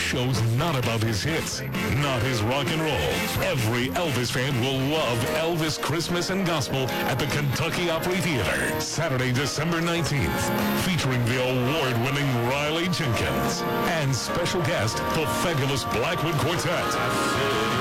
show's not about his hits, not his rock and roll. Every Elvis fan will love Elvis Christmas and Gospel at the Kentucky Opry Theater, Saturday, December 19th, featuring the award-winning Riley Jenkins and special guest, the fabulous Blackwood Quartet.